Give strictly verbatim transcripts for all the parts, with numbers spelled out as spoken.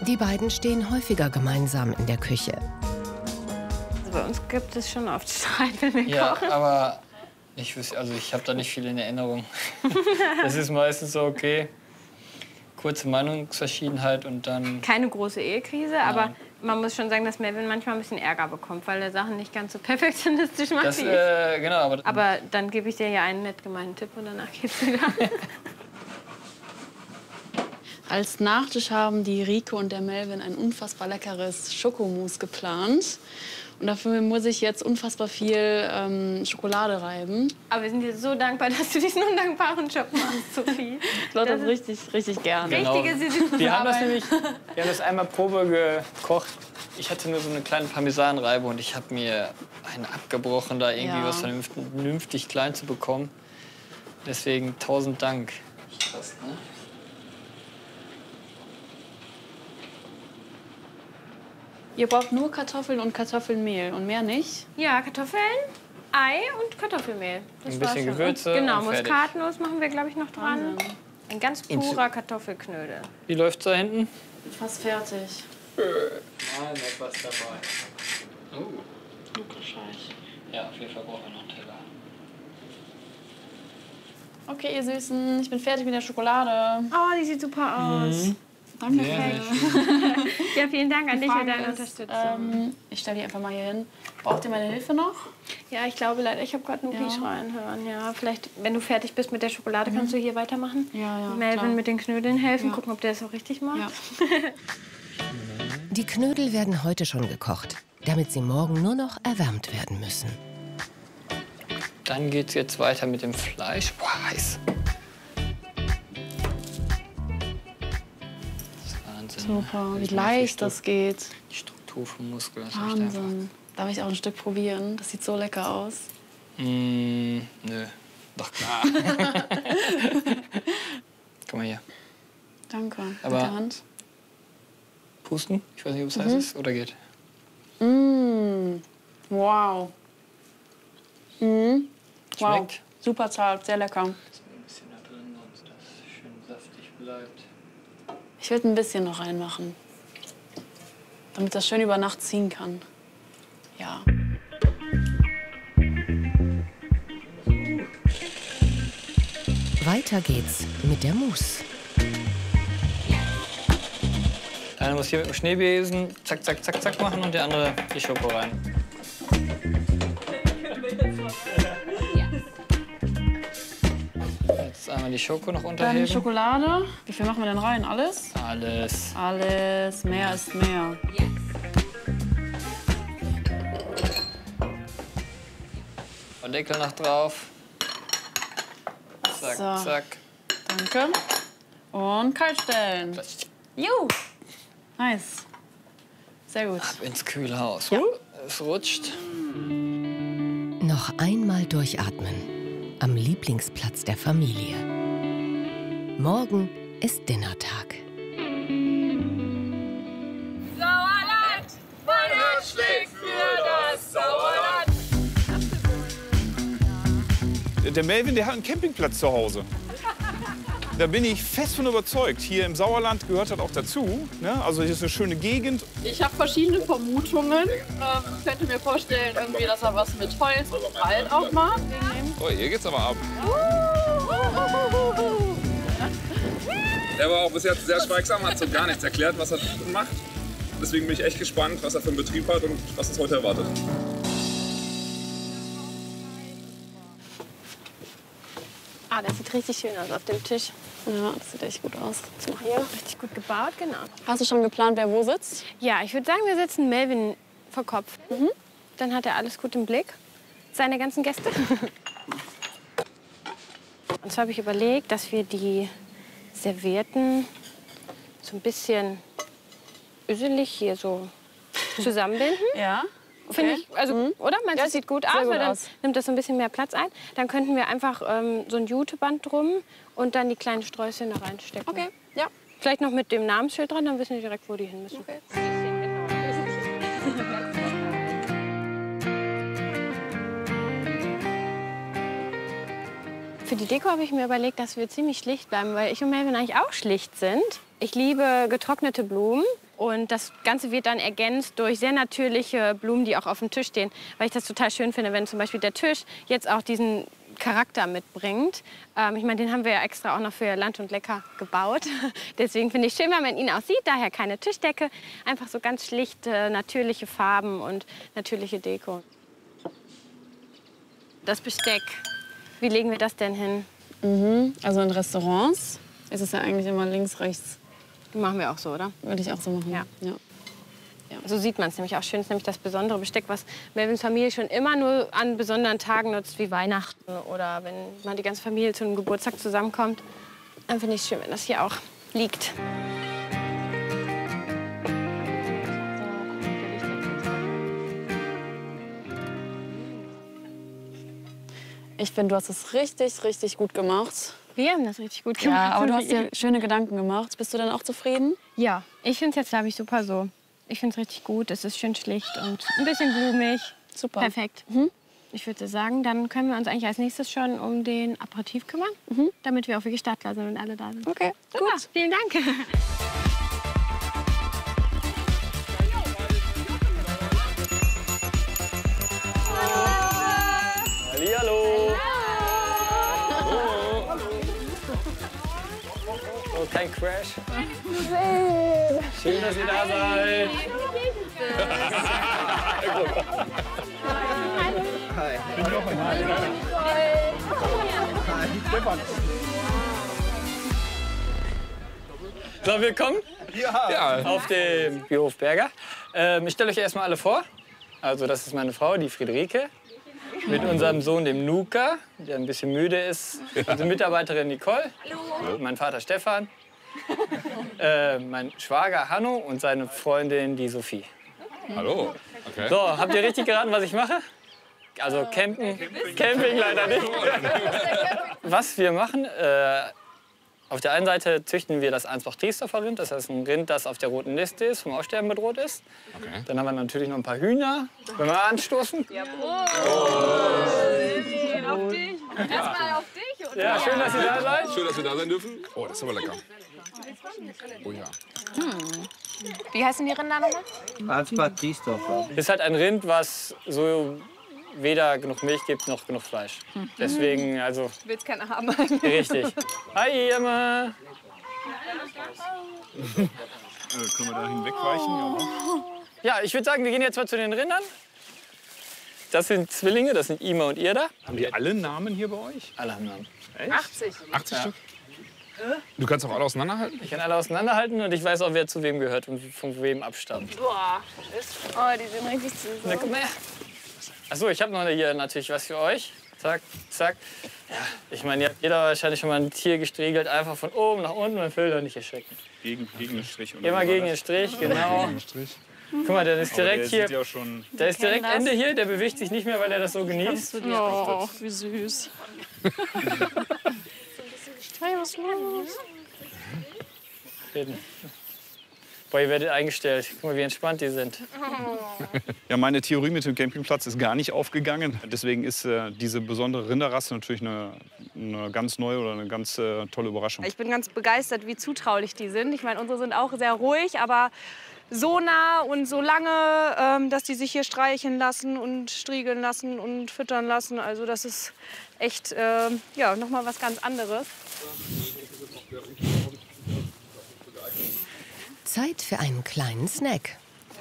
Die beiden stehen häufiger gemeinsam in der Küche. Also bei uns gibt es schon oft Streit, wenn wir Ja, kochen. aber ich, wüs- also ich habe da nicht viel in Erinnerung. Das ist meistens so, okay, kurze Meinungsverschiedenheit und dann... Keine große Ehekrise, aber man muss schon sagen, dass Melvin manchmal ein bisschen Ärger bekommt, weil er Sachen nicht ganz so perfektionistisch macht Das, wie ich. äh, genau, aber, Aber dann gebe ich dir ja einen nett gemeinen Tipp und danach geht's wieder. Als Nachtisch haben die Rike und der Melvin ein unfassbar leckeres Schokomousse geplant. Und dafür muss ich jetzt unfassbar viel ähm, Schokolade reiben. Aber wir sind dir so dankbar, dass du diesen undankbaren Job machst, Sophie. Ich mache das, das richtig, richtig gerne. Richtige Sisyphus-Arbeit. Wir haben das nämlich, wir haben das einmal Probe gekocht. Ich hatte nur so eine kleine Parmesanreibe und ich habe mir einen abgebrochen, da irgendwie Ja. was vernünftig klein zu bekommen. Deswegen tausend Dank. Krass, ne? Ihr braucht nur Kartoffeln und Kartoffelmehl und mehr nicht. Ja, Kartoffeln, Ei und Kartoffelmehl. Das Ein war's bisschen schon. Gewürze Und genau, und fertig. Muskatnuss machen wir, glaube ich, noch dran. Wahnsinn. Ein ganz purer Kartoffelknödel. Wie läuft's da hinten? Fast fertig. Mal etwas dabei. Oh. Ja, auf jeden Fall brauchen wir noch einen Teller. Okay, ihr Süßen, ich bin fertig mit der Schokolade. Oh, die sieht super aus. Mhm. Danke. Sehr, sehr schön. Ja, vielen Dank an dich für Frage deine ist, Unterstützung. Ähm, ich stelle die einfach mal hier hin. Braucht ihr meine Hilfe noch? Ja, ich glaube leider, ich habe gerade Nuki Ja. schreien hören. Ja, vielleicht, wenn du fertig bist mit der Schokolade, kannst du hier weitermachen. Ja, ja, Melvin klar. mit den Knödeln helfen, Ja. gucken, ob der es auch richtig macht. Ja. Die Knödel werden heute schon gekocht, damit sie morgen nur noch erwärmt werden müssen. Dann geht's jetzt weiter mit dem Fleisch. Boah, heiß. Das ist Wahnsinn. Super, wie Ich mag die leicht das geht. Die Struktur vom Muskel. Das ist echt einfach. Wahnsinn. Darf ich auch ein Stück probieren? Das sieht so lecker aus. Mm, nö. Doch klar. Guck mal hier. Danke. Aber- mit der Hand. Pusten? Ich weiß nicht, ob es heiß ist oder geht. Mmh. Wow. Mmh. Wow. Schmeckt? Super zart, sehr lecker. Ein bisschen da drin, damit das schön saftig bleibt. Ich würde ein bisschen noch reinmachen. Damit das schön über Nacht ziehen kann. Ja. Weiter geht's mit der Mousse. Der eine muss hier mit dem Schneebesen zack, zack, zack, zack machen und der andere die Schoko rein. Jetzt einmal die Schoko noch Dann unterheben. Schokolade. Wie viel machen wir denn rein? Alles? Alles. Alles. Mehr ist mehr. Und Deckel noch drauf. Zack, So. zack. Danke. Und kalt stellen. Juhu. Nice. Sehr gut. Ab ins Kühlhaus. Es rutscht. Noch einmal durchatmen. Am Lieblingsplatz der Familie. Morgen ist Dinnertag. Sauerland, mein Herz schlägt für das Sauerland. Der Melvin, der hat einen Campingplatz zu Hause. Da bin ich fest von überzeugt. Hier im Sauerland gehört das auch dazu. Ne? Also hier ist eine schöne Gegend. Ich habe verschiedene Vermutungen. Ähm, ich könnte mir vorstellen, irgendwie, dass er was mit Holz und Wald auch macht. Oh, hier geht's aber ab. Der war auch bis jetzt sehr schweigsam, hat so gar nichts erklärt, was er macht. Deswegen bin ich echt gespannt, was er für einen Betrieb hat und was uns heute erwartet. Ah, das sieht richtig schön aus auf dem Tisch. Ja, das sieht echt gut aus. Ja, richtig gut gebaut, genau. Hast du schon geplant, wer wo sitzt? Ja, ich würde sagen, wir setzen Melvin vor Kopf. Mhm. Dann hat er alles gut im Blick. Seine ganzen Gäste. Und zwar habe ich überlegt, dass wir die Servietten so ein bisschen öselig hier so zusammenbinden. Ja. Finde ich, also, Mhm. oder? Meinst du, Ja, das sieht gut sehr aus? gut Weil dann aus. nimmt das so ein bisschen mehr Platz ein. Dann könnten wir einfach ähm, so ein Juteband drum und dann die kleinen Sträußchen da reinstecken. Okay, ja. Vielleicht noch mit dem Namensschild dran, dann wissen wir direkt, wo die hin müssen. Okay. Für die Deko habe ich mir überlegt, dass wir ziemlich schlicht bleiben, weil ich und Melvin eigentlich auch schlicht sind. Ich liebe getrocknete Blumen Und das Ganze wird dann ergänzt durch sehr natürliche Blumen, die auch auf dem Tisch stehen. Weil ich das total schön finde, wenn zum Beispiel der Tisch jetzt auch diesen Charakter mitbringt. Ähm, ich meine, den haben wir ja extra auch noch für Land und Lecker gebaut. Deswegen finde ich schön, wenn man ihn auch sieht. Daher keine Tischdecke. Einfach so ganz schlichte, natürliche Farben und natürliche Deko. Das Besteck, wie legen wir das denn hin? Mhm. Also in Restaurants ist es ja eigentlich immer links, rechts. Machen wir auch so, oder? Würde ich auch so machen. Ja. Ja. So sieht man es nämlich auch schön. Das ist nämlich das besondere Besteck, was Melvins Familie schon immer nur an besonderen Tagen nutzt, wie Weihnachten oder wenn mal die ganze Familie zu einem Geburtstag zusammenkommt. Dann finde ich es schön, wenn das hier auch liegt. Ich finde, du hast es richtig, richtig gut gemacht. Wir haben das richtig gut gemacht. Ja, aber du hast dir schöne Gedanken gemacht. Bist du dann auch zufrieden? Ja, ich finde es jetzt, glaube ich, super so. Ich finde es richtig gut. Es ist schön schlicht und ein bisschen blumig. Super. Perfekt. Mhm. Ich würde sagen, dann können wir uns eigentlich als nächstes schon um den Aperitif kümmern, mhm. damit wir auch wirklich startklar sind und alle da sind. Okay, super. Gut. Vielen Dank. Hallihallo. Oh, kein Crash. Schön, dass ihr da seid. Hi. So, willkommen Ja. auf dem Biohof Berger. Ähm, ich stelle euch erstmal alle vor. Also das ist meine Frau, die Friederike. Mit unserem Sohn, dem Luca, der ein bisschen müde ist. Unsere Mitarbeiterin Nicole. Hallo. Mein Vater Stefan. Äh, mein Schwager Hanno und seine Freundin, die Sophie. Hallo. Okay. So, habt ihr richtig geraten, was ich mache? Also campen, Camping leider nicht. Was wir machen, äh, auf der einen Seite züchten wir das Ansbach-Triesdorfer Rind. Das heißt ein Rind, das auf der roten Liste ist, vom Aussterben bedroht ist. Okay. Dann haben wir natürlich noch ein paar Hühner. Wenn wir anstoßen. Jawohl. Auf dich. Erstmal auf dich. Und Ja, schön, dass ihr da seid. Schön, dass wir da sein dürfen. Oh, das ist aber lecker. Oh ja. Wie heißen die Rinder nochmal? Ansbach-Triesdorfer. Ist halt ein Rind, was so weder genug Milch gibt, noch genug Fleisch. Deswegen, also, Willst keiner haben. richtig. Hi, Emma. Äh, können wir da hinwegweichen? Ja. Ja, ich würde sagen, wir gehen jetzt mal zu den Rindern. Das sind Zwillinge, das sind Ima und Irda. Haben die alle Namen hier bei euch? Alle haben Namen. achtzig. achtzig Stück? Du kannst auch alle auseinanderhalten? Ich kann alle auseinanderhalten und ich weiß auch, wer zu wem gehört und von wem abstammt. Boah. Oh, die sind richtig süß. Na, komm her. Achso, ich habe noch hier natürlich was für euch. Zack, zack. Ja, ich meine, ihr habt jeder wahrscheinlich schon mal ein Tier gestriegelt, einfach von oben nach unten und will doch nicht erschrecken. Gegen, gegen den Strich. oder Immer wie gegen war den Strich, genau. Strich. Guck mal, der ist Aber der direkt sieht hier. ja schon. Der ist direkt Ende hier, der bewegt sich nicht mehr, weil er das so genießt. Oh, wie süß. Hey, was ist los? Reden. Boah, ihr werdet eingestellt. Guck mal, wie entspannt die sind. Ja, meine Theorie mit dem Campingplatz ist gar nicht aufgegangen. Deswegen ist äh, diese besondere Rinderrasse natürlich eine, eine ganz neue oder eine ganz äh, tolle Überraschung. Ich bin ganz begeistert, wie zutraulich die sind. Ich meine, unsere sind auch sehr ruhig, aber so nah und so lange, ähm, dass die sich hier streicheln lassen und striegeln lassen und füttern lassen. Also das ist echt ähm, ja, noch mal was ganz anderes. Zeit für einen kleinen Snack.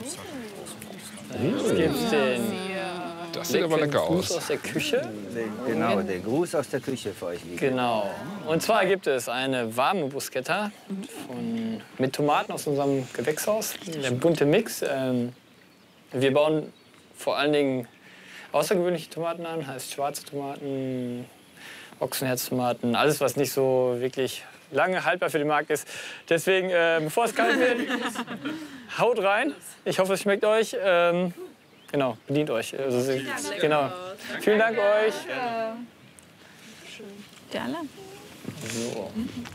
Jetzt gibt's den Das sieht aber lecker Gruß aus. aus der Küche. Genau, der Gruß aus der Küche für euch lieben. Genau. Und zwar gibt es eine warme Bruschetta von, mit Tomaten aus unserem Gewächshaus. Der bunte Mix. Ähm, wir bauen vor allen Dingen außergewöhnliche Tomaten an, heißt schwarze Tomaten, Ochsenherztomaten, alles was nicht so wirklich lange haltbar für den Markt ist. Deswegen, äh, bevor es kalt wird, haut rein. Ich hoffe, es schmeckt euch. Ähm, genau, bedient euch. Also, sie- genau. Vielen Dank euch. Der alle? So.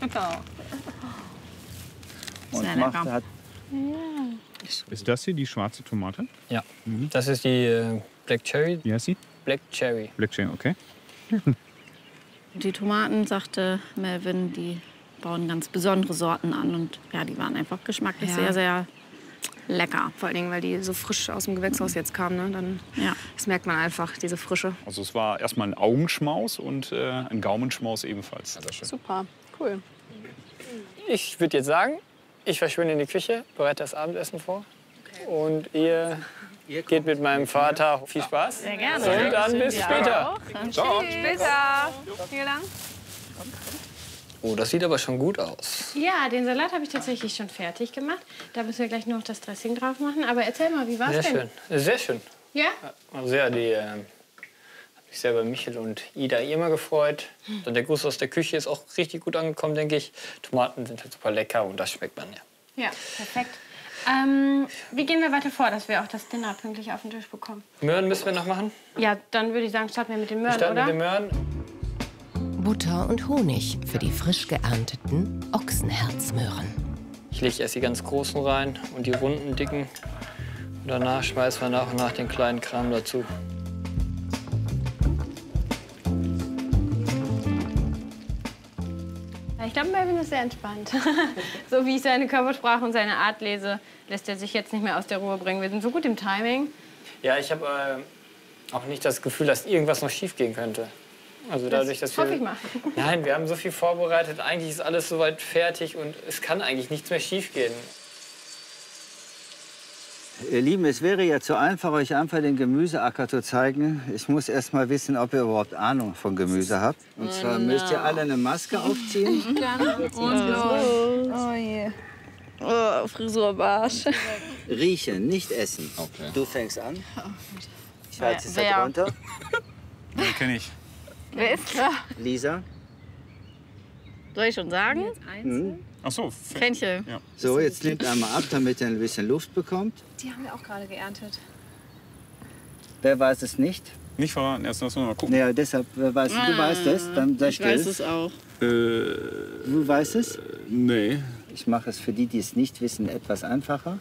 Und macht, hat Ist das hier die schwarze Tomate? Ja, das ist die äh, Black Cherry. Wie heißt sie? Black Cherry. Black Cherry, okay. Die Tomaten, sagte Melvin, die bauen ganz besondere Sorten an. Und ja, die waren einfach geschmacklich Ja. sehr, sehr lecker. Vor allen Dingen, weil die so frisch aus dem Gewächshaus jetzt kamen. Ne? Dann, ja. Das merkt man einfach, diese Frische. Also es war erstmal ein Augenschmaus und äh, ein Gaumenschmaus ebenfalls. Super, cool. Ich würde jetzt sagen, ich verschwinde in die Küche, bereite das Abendessen vor. Okay. Und ihr geht mit meinem Vater. Viel Spaß. Sehr gerne. Und dann bis später. Ciao. Später. Vielen Dank. Oh, das sieht aber schon gut aus. Ja, den Salat habe ich tatsächlich schon fertig gemacht. Da müssen wir gleich noch das Dressing drauf machen. Aber erzähl mal, wie war's Sehr denn? schön. Sehr schön. Ja? Also ja, die äh, habe ich sehr bei Michel und Ida immer gefreut. Und der Gruß aus der Küche ist auch richtig gut angekommen, denke ich. Tomaten sind halt super lecker und das schmeckt man ja. Ja, perfekt. Ähm, wie gehen wir weiter vor, dass wir auch das Dinner pünktlich auf den Tisch bekommen? Möhren müssen wir noch machen. Ja, dann würde ich sagen, starten wir mit den Möhren, Starten oder? mit den Möhren. Butter und Honig für die frisch geernteten Ochsenherzmöhren. Ich lege erst die ganz großen rein und die runden, dicken. Und danach schmeißen wir nach und nach den kleinen Kram dazu. Ich glaube, Melvin ist sehr entspannt. So wie ich seine Körpersprache und seine Art lese, lässt er sich jetzt nicht mehr aus der Ruhe bringen. Wir sind so gut im Timing. Ja, ich habe äh, auch nicht das Gefühl, dass irgendwas noch schief gehen könnte. Also dadurch, dass Das wir, hoffe ich mal. Nein, wir haben so viel vorbereitet. Eigentlich ist alles soweit fertig und es kann eigentlich nichts mehr schief gehen. Ihr Lieben, es wäre ja zu einfach, euch einfach den Gemüseacker zu zeigen. Ich muss erst mal wissen, ob ihr überhaupt Ahnung von Gemüse habt. Und zwar müsst ihr alle eine Maske aufziehen. Oh, oh je. Oh, Frisurbarsch. Riechen, nicht essen. Okay. Du fängst an. Ich halte es Wer? da drunter. Den kenne ich. Wer ist klar? Lisa. Soll ich schon sagen? Hm? Ach so. Fenchel. Ja. So, jetzt nehmt einmal ab, damit ihr ein bisschen Luft bekommt. Die haben wir auch gerade geerntet. Wer weiß es nicht? Nicht verraten, erst lass mal gucken. Ja, deshalb, wer weiß, du weißt es, dann sei Ich still. weiß es auch. Äh, Du weißt es? nee. Ich mache es für die, die es nicht wissen, etwas einfacher.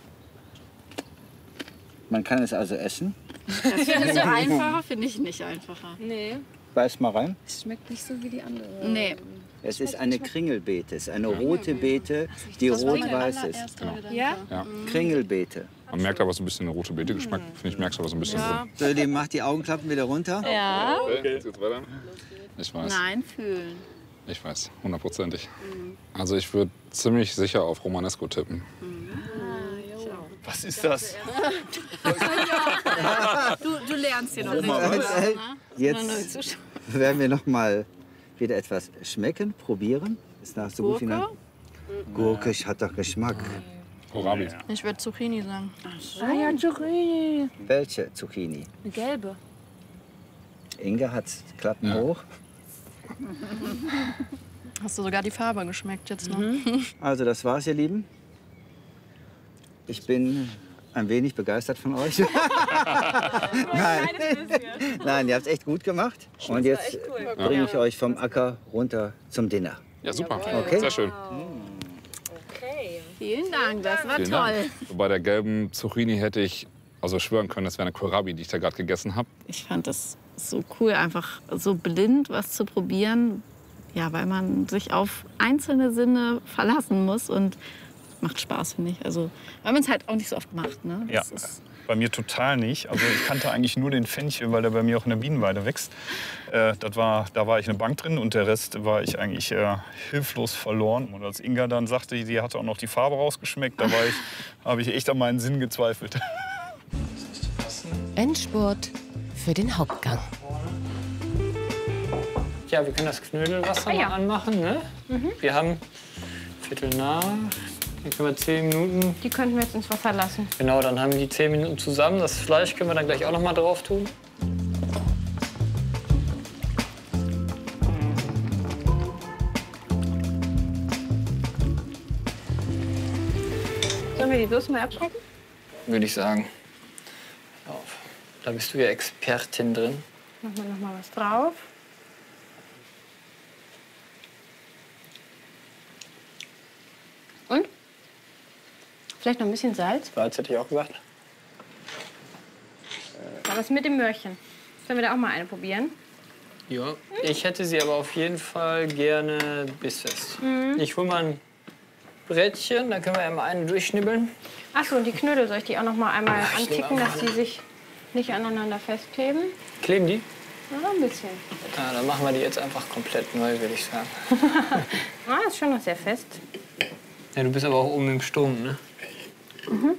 Man kann es also essen. Das findest du einfacher, finde ich nicht einfacher. Nee, Beiß mal rein. es schmeckt nicht so wie die andere. Nee. Es ist eine Kringelbeete, es ist eine rote Beete, die rot-weiß ist. Ja? Ja. Kringelbeete. Man merkt aber so ein bisschen den rote Beete-Geschmack. Finde ich, merkst du aber so ein bisschen. Ja. So, die macht die Augenklappen wieder runter. Ja. Okay, jetzt geht's weiter. Ich weiß. Nein, fühlen. Ich weiß, hundertprozentig. Also ich würde ziemlich sicher auf Romanesco tippen. Was ist das? Du, du lernst hier noch Jetzt werden wir noch mal wieder etwas schmecken, probieren. Ist nach so gut wie nach Gurke hat doch Geschmack. Kohlrabi. Ich würde Zucchini sagen. Ah ja, Zucchini. Welche Zucchini? Eine gelbe. Inge hat Klappen Ja. hoch. Hast du sogar die Farbe geschmeckt jetzt noch? Also das war's, ihr Lieben. Ich bin ein wenig begeistert von euch. Nein. Nein, ihr habt es echt gut gemacht. Und jetzt bringe ich euch vom Acker runter zum Dinner. Ja, super. Okay. Sehr schön. Vielen Dank, das war Vielen toll. Dank. Bei der gelben Zucchini hätte ich also schwören können, das wäre eine Kohlrabi, die ich da gerade gegessen habe. Ich fand das so cool, einfach so blind was zu probieren. Ja, weil man sich auf einzelne Sinne verlassen muss und macht Spaß, finde ich. Also, weil man es halt auch nicht so oft macht. Ne? Ja, Das ist bei mir total nicht. Also ich kannte eigentlich nur den Fenchel, weil der bei mir auch in der Bienenweide wächst. Äh, das war, da war ich eine Bank drin und der Rest war ich eigentlich äh, hilflos verloren. Und als Inga dann sagte, sie hatte auch noch die Farbe rausgeschmeckt, da war ich, habe ich echt an meinen Sinn gezweifelt. Endspurt für den Hauptgang. Ja, wir können das Knödelwasser Ah, ja. mal anmachen. Ne? Wir haben Viertel nach. Dann können wir zehn Minuten. Die könnten wir jetzt ins Wasser lassen. Genau, dann haben wir die zehn Minuten zusammen. Das Fleisch können wir dann gleich auch noch mal drauf tun. Sollen wir die Soße mal abpacken? Würde ich sagen. Auf. Da bist du ja Expertin drin. Machen wir noch mal was drauf. Und? Vielleicht noch ein bisschen Salz. Salz hätte ich auch gesagt. Aber was mit dem Möhrchen? Sollen wir da auch mal eine probieren? Ja. Ich hätte sie aber auf jeden Fall gerne bissfest. Ich hole mal ein Brettchen, da können wir ja mal eine durchschnibbeln. Achso, und die Knödel, soll ich die auch noch mal einmal Ja, ich ankicken, nehme dass die sich nicht aneinander festkleben? Kleben die? Ja, ein bisschen. Ja, dann machen wir die jetzt einfach komplett neu, würde ich sagen. Ah, ist schon noch sehr fest. Ja, du bist aber auch oben im Sturm, ne? Mhm.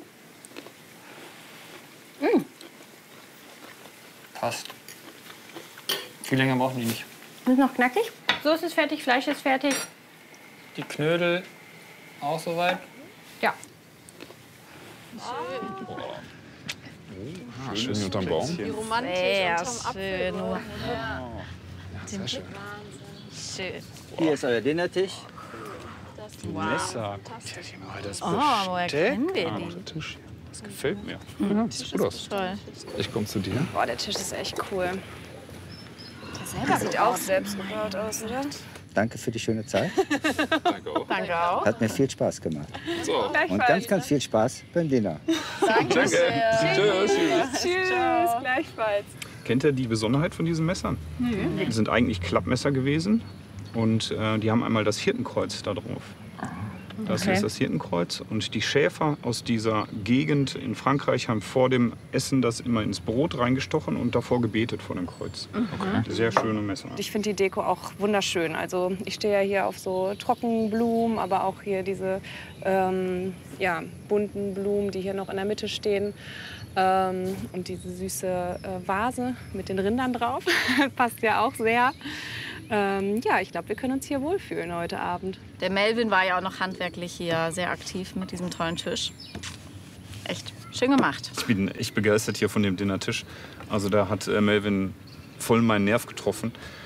Mm. Passt. Viel länger brauchen die nicht. Ist noch knackig. Soße ist fertig, Fleisch ist fertig. Die Knödel auch soweit? Ja. Ah, schön unterm Baum. Wie romantisch Sehr unterm schön. Apfelbaum. Ja. Sehr schön. Schön. Hier ist euer Dinnertisch. Wow. Messer. Das Oh, woher kennen wir Ah, die? der Tisch. Das gefällt mir. Ja, sieht gut aus. Toll. Ich komme zu dir. Boah, der Tisch ist echt cool. Der Der sieht auch selbst gebaut aus, oder? Danke für die schöne Zeit. Danke auch. Danke auch. Hat mir viel Spaß gemacht. So. Und ganz, ganz viel Spaß beim Dinner. Danke. Tschüss. Tschüss. Tschüss, gleichfalls. Kennt ihr die Besonderheit von diesen Messern? Die sind eigentlich Klappmesser gewesen und äh, die haben einmal das Hirtenkreuz da drauf. Das Okay. ist das Hirtenkreuz und die Schäfer aus dieser Gegend in Frankreich haben vor dem Essen das immer ins Brot reingestochen und davor gebetet vor dem Kreuz. Okay. Sehr schöne Messer. Ich finde die Deko auch wunderschön. Also ich stehe ja hier auf so Trockenblumen, aber auch hier diese ähm, ja, bunten Blumen, die hier noch in der Mitte stehen. Ähm, und diese süße äh, Vase mit den Rindern drauf passt ja auch sehr. Ähm, ja, ich glaube, wir können uns hier wohlfühlen heute Abend. Der Melvin war ja auch noch handwerklich hier sehr aktiv mit diesem tollen Tisch. Echt schön gemacht. Ich bin echt begeistert hier von dem Dinnertisch. Also da hat äh, Melvin voll meinen Nerv getroffen.